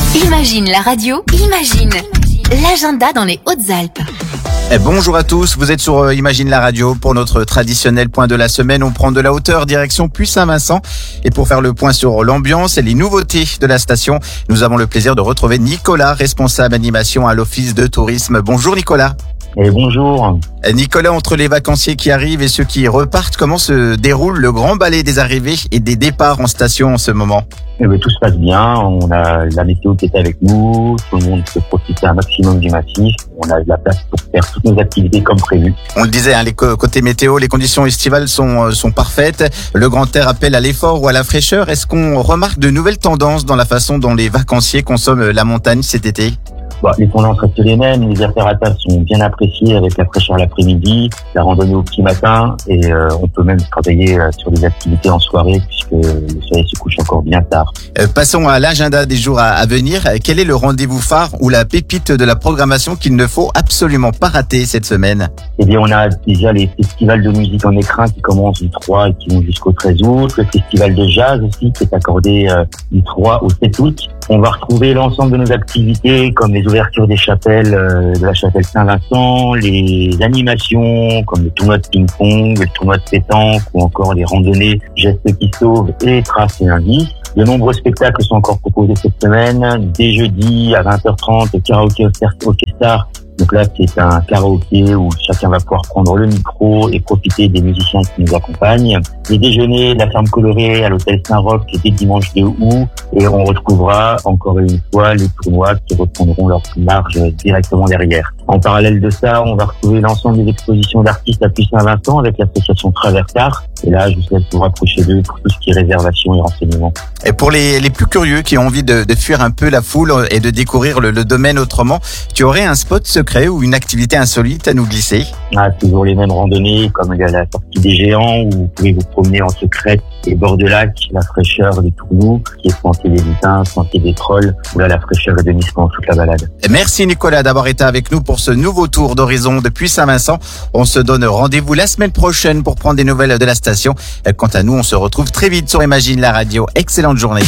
Imagine la radio, imagine l'agenda dans les Hautes-Alpes. Bonjour à tous, vous êtes sur Imagine la radio. Pour notre traditionnel point de la semaine, on prend de la hauteur direction Puy-Saint-Vincent. Et pour faire le point sur l'ambiance et les nouveautés de la station, nous avons le plaisir de retrouver Nicolas, responsable animation à l'Office de tourisme. Bonjour Nicolas. Et bonjour. Nicolas, entre les vacanciers qui arrivent et ceux qui repartent, comment se déroule le grand balai des arrivées et des départs en station en ce moment ? Tout se passe bien, on a la météo qui est avec nous, tout le monde peut profiter un maximum du massif, on a de la place pour faire toutes nos activités comme prévu. On le disait, les côté météo, les conditions estivales sont parfaites, le grand air appelle à l'effort ou à la fraîcheur. Est-ce qu'on remarque de nouvelles tendances dans la façon dont les vacanciers consomment la montagne cet été ? Les tendances restent les mêmes, les aires terre-à-terre sont bien appréciées avec la fraîcheur l'après-midi, la randonnée au petit matin et on peut même travailler sur des activités en soirée puisque le soleil se couche encore bien tard. Passons à l'agenda des jours à venir. Quel est le rendez-vous phare ou la pépite de la programmation qu'il ne faut absolument pas rater cette semaine ? Eh bien, on a déjà les festivals de musique en écrin qui commencent du 3 et qui vont jusqu'au 13 août, le festival de jazz aussi qui est accordé du 3 au 7 août. On va retrouver l'ensemble de nos activités comme les ouvertures des chapelles de la chapelle Saint-Vincent, les animations comme le tournoi de ping-pong, le tournoi de pétanque ou encore les randonnées gestes qui sauvent et traces et indices. De nombreux spectacles sont encore proposés cette semaine. Dès jeudi à 20h30, le karaoké Orchestra. Donc là, c'est un karaoké où chacun va pouvoir prendre le micro et profiter des musiciens qui nous accompagnent. Les déjeuners de la ferme colorée à l'hôtel Saint-Roch dès dimanche 2 août. Et on retrouvera encore une fois les tournois qui reprendront leur marge directement derrière. En parallèle de ça, on va retrouver l'ensemble des expositions d'artistes à Puy-Saint-Vincent avec l'association Traversart. Et là, je vous laisse vous rapprocher d'eux pour tout ce qui est réservation et renseignements. Et pour les plus curieux qui ont envie de fuir un peu la foule et de découvrir le domaine autrement, tu aurais un spot secret ou une activité insolite à nous glisser ? Toujours les mêmes randonnées, comme il y a la sortie des géants où vous pouvez vous promener en secret et bord de lac, la fraîcheur des tournoux, qui est sentier des lutins, sentier des trolls, où là la fraîcheur est de mise pendant toute la balade. Merci Nicolas d'avoir été avec nous pour ce nouveau tour d'horizon depuis Saint-Vincent. On se donne rendez-vous la semaine prochaine pour prendre des nouvelles de la station. Quant à nous, on se retrouve très vite sur Imagine la radio. Excellente journée.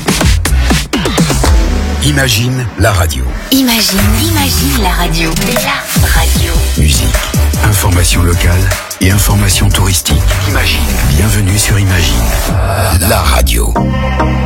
Imagine la radio. Imagine la radio. La radio. Musique, information locale et information touristique. Imagine. Bienvenue sur Imagine la radio.